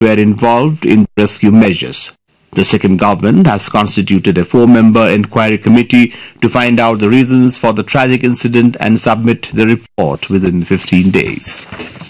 were involved in rescue measures. The Sikkim government has constituted a 4-member inquiry committee to find out the reasons for the tragic incident and submit the report within 15 days.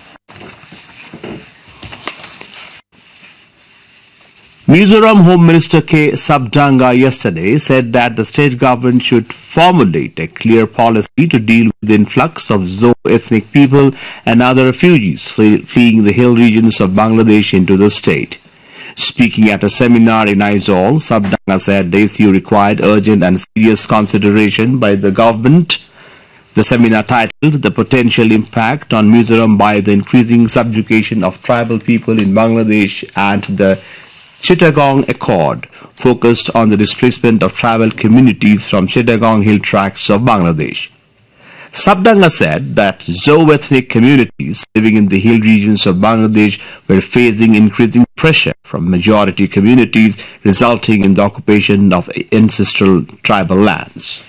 Mizoram Home Minister K. Sabdanga yesterday said that the state government should formulate a clear policy to deal with the influx of Zo ethnic people and other refugees fleeing the hill regions of Bangladesh into the state. Speaking at a seminar in Aizawl, Sabdanga said the issue required urgent and serious consideration by the government. The seminar, titled "The Potential Impact on Mizoram by the Increasing Subjugation of Tribal People in Bangladesh and the Chittagong Accord," focused on the displacement of tribal communities from Chittagong hill tracts of Bangladesh. Sabdanga said that Zo ethnic communities living in the hill regions of Bangladesh were facing increasing pressure from majority communities, resulting in the occupation of ancestral tribal lands.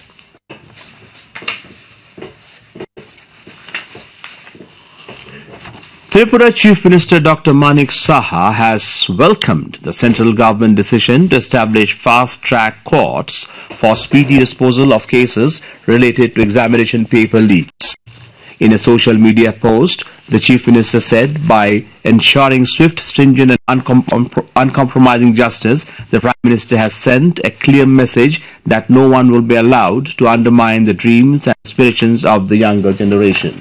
Tripura Chief Minister Dr. Manik Saha has welcomed the central government decision to establish fast-track courts for speedy disposal of cases related to examination paper leaks. In a social media post, the Chief Minister said, by ensuring swift, stringent and uncompromising justice, the Prime Minister has sent a clear message that no one will be allowed to undermine the dreams and aspirations of the younger generation.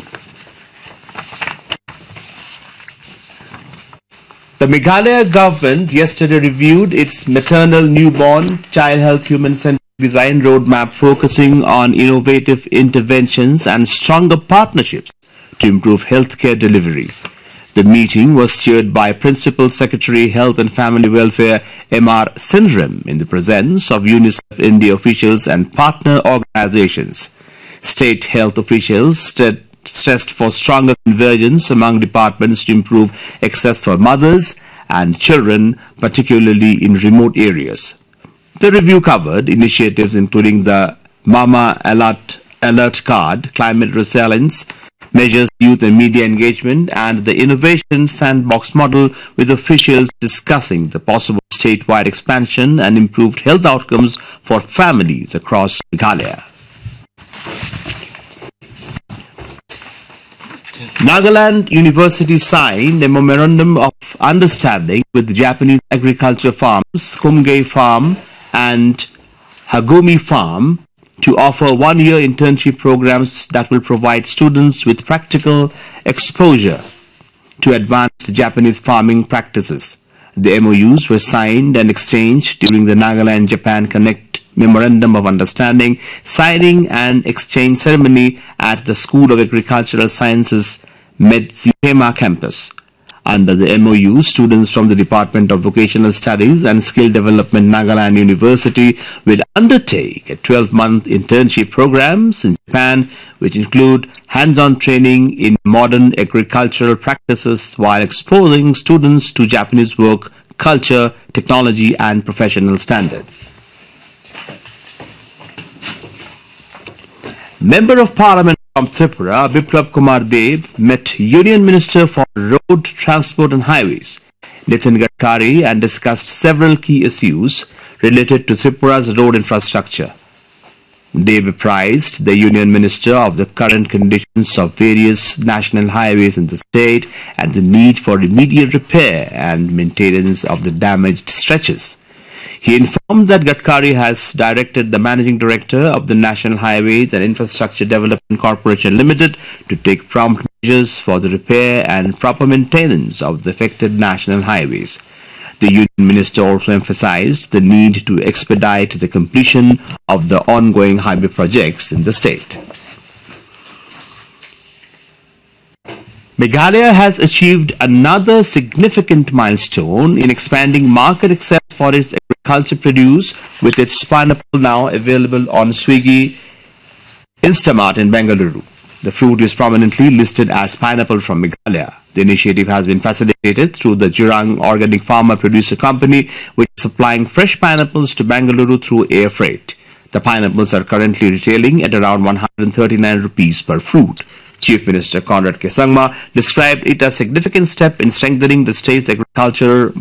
The Meghalaya government yesterday reviewed its maternal, newborn, child health, human-centered design roadmap focusing on innovative interventions and stronger partnerships to improve healthcare delivery. The meeting was chaired by Principal Secretary Health and Family Welfare M.R. Sindram in the presence of UNICEF India officials and partner organizations. State health officials stressed for stronger convergence among departments to improve access for mothers and children, particularly in remote areas. The review covered initiatives including the Mama Alert Card, climate resilience measures, youth and media engagement, and the innovation sandbox model, with officials discussing the possible statewide expansion and improved health outcomes for families across Meghalaya. Nagaland University signed a memorandum of understanding with the Japanese agriculture farms Kumgei Farm and Hagumi Farm to offer one-year internship programs that will provide students with practical exposure to advanced Japanese farming practices. The MOUs were signed and exchanged during the Nagaland-Japan Connect Memorandum of Understanding signing and exchange ceremony at the School of Agricultural Sciences Medzipema campus. Under the MOU, students from the Department of Vocational Studies and Skill Development Nagaland University will undertake a 12-month internship programs in Japan, which include hands-on training in modern agricultural practices while exposing students to Japanese work, culture, technology and professional standards. Member of Parliament from Tripura, Biplab Kumar Deb, met Union Minister for Road, Transport and Highways, Nitin Gadkari, and discussed several key issues related to Tripura's road infrastructure. Deb apprised the Union Minister of the current conditions of various national highways in the state and the need for immediate repair and maintenance of the damaged stretches. He informed that Gadkari has directed the Managing Director of the National Highways and Infrastructure Development Corporation Limited to take prompt measures for the repair and proper maintenance of the affected national highways. The Union Minister also emphasized the need to expedite the completion of the ongoing highway projects in the state. Meghalaya has achieved another significant milestone in expanding market access for its agriculture produce, with its pineapple now available on Swiggy Instamart in Bengaluru. The fruit is prominently listed as pineapple from Meghalaya. The initiative has been facilitated through the Jurang Organic Farmer Producer Company, which is supplying fresh pineapples to Bengaluru through air freight. The pineapples are currently retailing at around 139 rupees per fruit. Chief Minister Conrad K. Sangma described it as a significant step in strengthening the state's agriculture